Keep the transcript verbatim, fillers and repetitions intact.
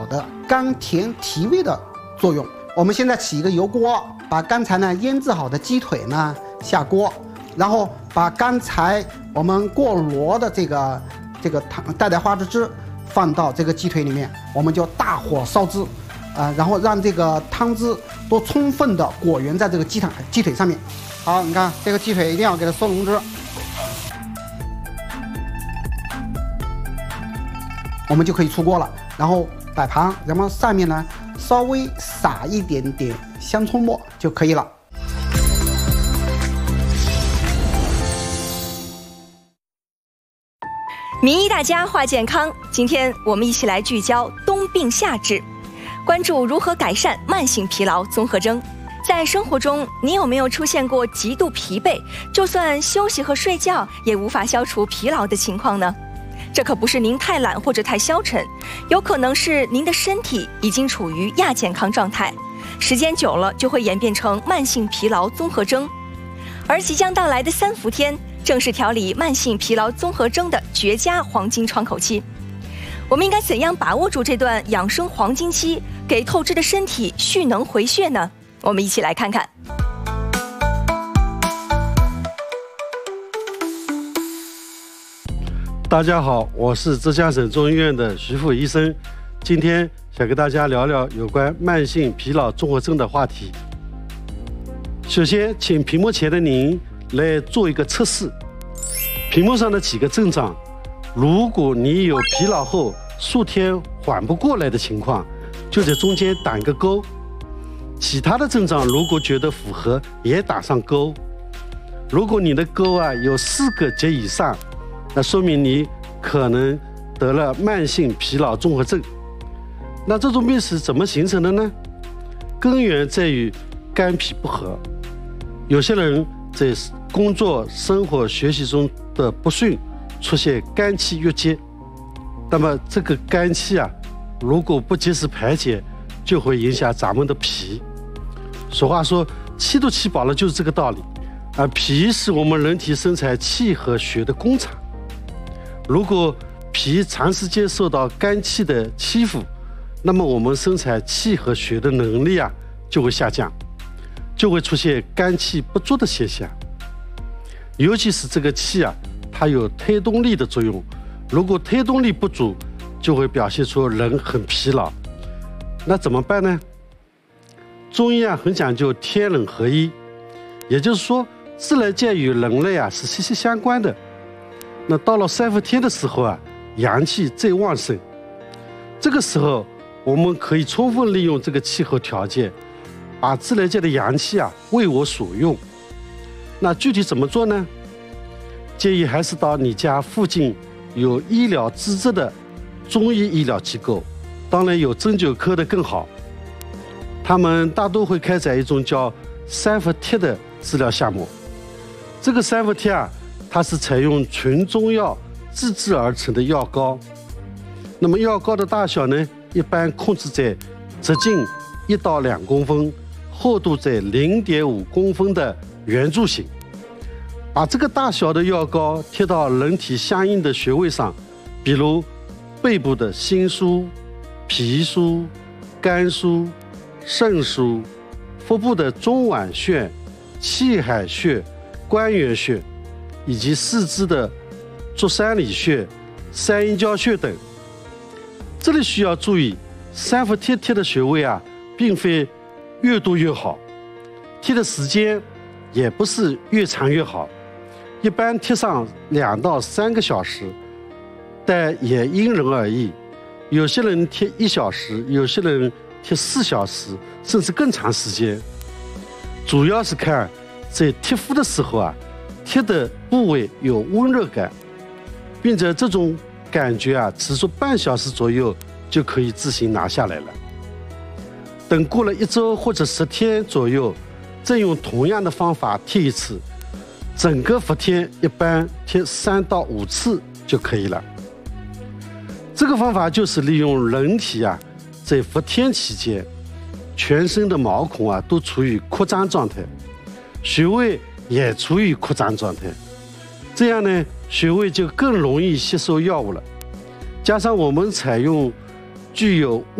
好的甘甜提味的作用。我们现在起一个油锅，把刚才呢腌制好的鸡腿呢下锅，然后把刚才我们过箩的这个这个糖带带花枝汁放到这个鸡腿里面，我们就大火烧汁，啊、呃，然后让这个汤汁都充分的裹匀在这个鸡腿鸡腿上面。好，你看这个鸡腿一定要给它收浓汁。我们就可以出锅了，然后摆盘，然后上面呢稍微撒一点点香葱末就可以了。 名医大家话健康，今天我们一起来聚焦冬病夏治，关注如何改善慢性疲劳综合征。在生活中，你有没有出现过极度疲惫，就算休息和睡觉也无法消除疲劳的情况呢？这可不是您太懒或者太消沉，有可能是您的身体已经处于亚健康状态，时间久了就会演变成慢性疲劳综合征。而即将到来的三伏天，正是调理慢性疲劳综合征的绝佳黄金窗口期。我们应该怎样把握住这段养生黄金期，给透支的身体蓄能回血呢？我们一起来看看。 大家好，我是浙江省中医院的徐富医生，今天想跟大家聊聊有关慢性疲劳综合征的话题。首先，请屏幕前的您来做一个测试。屏幕上的几个症状，如果你有疲劳后数天缓不过来的情况，就在中间打一个勾；其他的症状如果觉得符合，也打上勾。如果你的勾啊有四个及以上，那说明你可能得了慢性疲劳综合症。那这种病是怎么形成的呢？根源在于肝脾不和。有些人在工作、生活、学习中的不顺，出现肝气郁结。那么这个肝气啊，如果不及时排解，就会影响咱们的脾。俗话说，气都气饱了，就是这个道理。而脾是我们人体生产气和血的工厂。如果脾长时间受到肝气的欺负，那么我们生产气和血的能力啊就会下降，就会出现肝气不足的现象。尤其是这个气啊，它有推动力的作用，如果推动力不足，就会表现出人很疲劳。那怎么办呢？中医啊很讲究天人合一，也就是说，自然界与人类啊是息息相关的。那到了三伏天的时候啊，阳气最旺盛，这个时候我们可以充分利用这个气候条件，把自然界的阳气啊为我所用。那具体怎么做呢？建议还是到你家附近有医疗资质的中医医疗机构，当然有针灸科的更好。他们大多会开展一种叫三伏贴的治疗项目。这个三伏贴啊，它是采用纯中药自制而成的药膏。那么药膏的大小呢，一般控制在直径一到两公分，厚度在零点五公分的圆柱形。把这个大小的药膏贴到人体相应的穴位上，比如背部的心腧、脾腧、肝腧、肾腧，腹部的中脘穴、气海穴、关元穴，以及四肢的足三里穴、三阴交穴等。这里需要注意，三伏贴贴的穴位啊，并非越多越好，贴的时间也不是越长越好，一般贴上两到三个小时，但也因人而异。有些人贴一小时，有些人贴四小时，甚至更长时间。主要是看在贴敷的时候啊，贴的部位有温热感，并且这种感觉啊，持续半小时左右就可以自行拿下来了。等过了一周或者十天左右，再用同样的方法贴一次，整个伏天一般贴三到五次就可以了。这个方法就是利用人体啊，在伏天期间，全身的毛孔啊都处于扩张状态，穴位也处于扩张状态，这样呢，穴位就更容易吸收药物了。加上我们采用具有